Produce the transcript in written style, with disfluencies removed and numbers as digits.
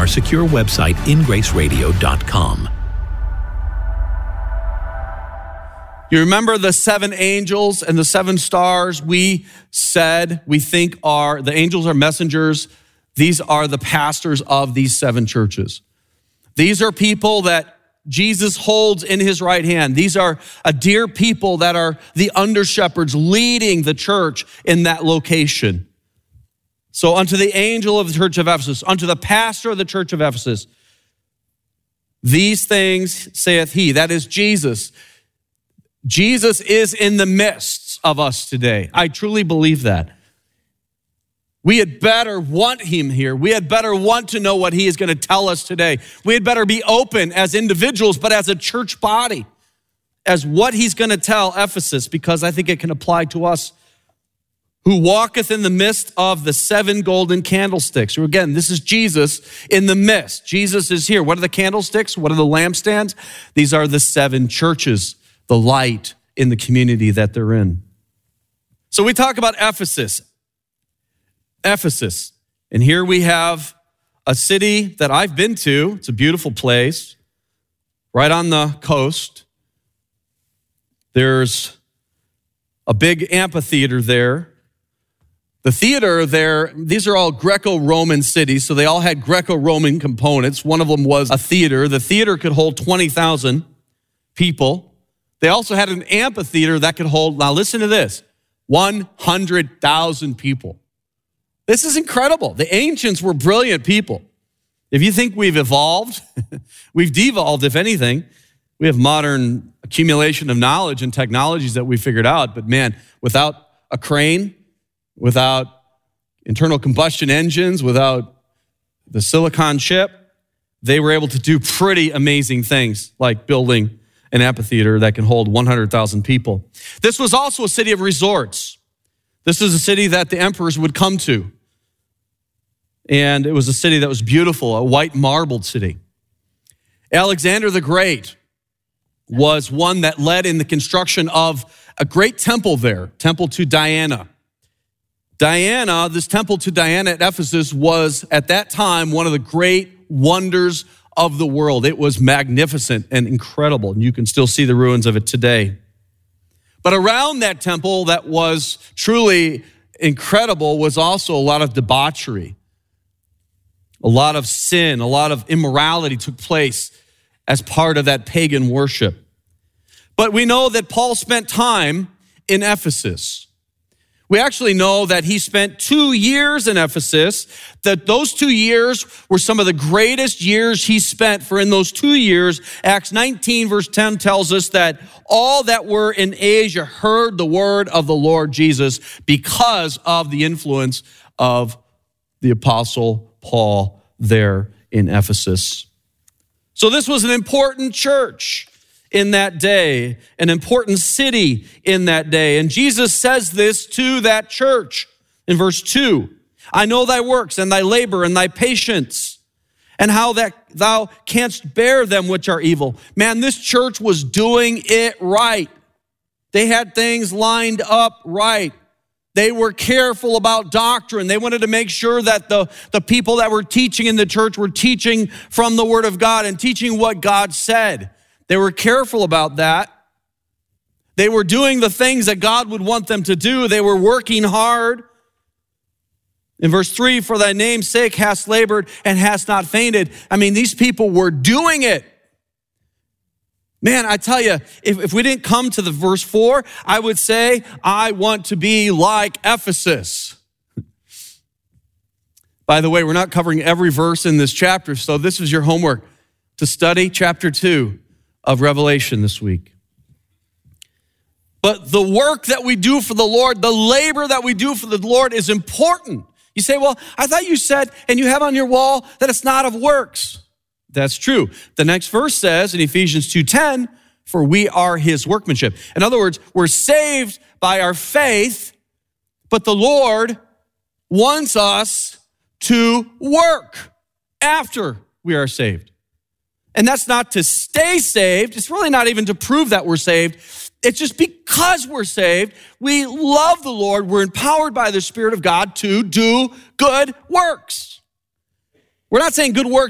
secure website, ingraceradio.com. You remember the 7 angels and the 7 stars? We said we think the angels are messengers. These are the pastors of these 7 churches. These are people that Jesus holds in his right hand. These are a dear people that are the under-shepherds leading the church in that location. So unto the angel of the church of Ephesus, unto the pastor of the church of Ephesus, these things saith he, that is Jesus. Jesus is in the midst of us today. I truly believe that. We had better want him here. We had better want to know what he is going to tell us today. We had better be open as individuals, but as a church body, as what he's going to tell Ephesus, because I think it can apply to us. Who walketh in the midst of the 7 golden candlesticks. So again, this is Jesus in the midst. Jesus is here. What are the candlesticks? What are the lampstands? These are the 7 churches, the light in the community that they're in. So we talk about Ephesus. And here we have a city that I've been to. It's a beautiful place, right on the coast. There's a big amphitheater there. The theater there, these are all Greco-Roman cities, so they all had Greco-Roman components. One of them was a theater. The theater could hold 20,000 people. They also had an amphitheater that could hold, now listen to this, 100,000 people. This is incredible. The ancients were brilliant people. If you think we've evolved, we've devolved, if anything. We have modern accumulation of knowledge and technologies that we figured out, but man, without a crane, without internal combustion engines, without the silicon chip, they were able to do pretty amazing things like building an amphitheater that can hold 100,000 people. This was also a city of resorts. This is a city that the emperors would come to. And it was a city that was beautiful, a white marbled city. Alexander the Great was one that led in the construction of a great temple there, temple to Diana. This temple to Diana at Ephesus was at that time one of the great wonders of the world. It was magnificent and incredible, and you can still see the ruins of it today. But around that temple that was truly incredible was also a lot of debauchery. A lot of sin, a lot of immorality took place as part of that pagan worship. But we know that Paul spent time in Ephesus. We actually know that he spent 2 years in Ephesus, that those 2 years were some of the greatest years he spent. For in those 2 years, Acts 19 verse 10 tells us that all that were in Asia heard the word of the Lord Jesus because of the influence of the apostle Paul there in Ephesus. So this was an important church in that day, an important city in that day. And Jesus says this to that church in verse 2. I know thy works and thy labor and thy patience, and how that thou canst bear them which are evil. Man, this church was doing it right. They had things lined up right. They were careful about doctrine. They wanted to make sure that the people that were teaching in the church were teaching from the Word of God and teaching what God said. They were careful about that. They were doing the things that God would want them to do. They were working hard. In verse 3, for thy name's sake hast labored and hast not fainted. I mean, these people were doing it. Man, I tell you, if we didn't come to the verse 4, I would say, I want to be like Ephesus. By the way, we're not covering every verse in this chapter, so this is your homework to study chapter 2 of Revelation this week. But the work that we do for the Lord, the labor that we do for the Lord is important. You say, well, I thought you said, and you have on your wall, that it's not of works. That's true. The next verse says in Ephesians 2:10, for we are his workmanship. In other words, we're saved by our faith, but the Lord wants us to work after we are saved. And that's not to stay saved. It's really not even to prove that we're saved. It's just because we're saved, we love the Lord. We're empowered by the Spirit of God to do good works. We're not saying good works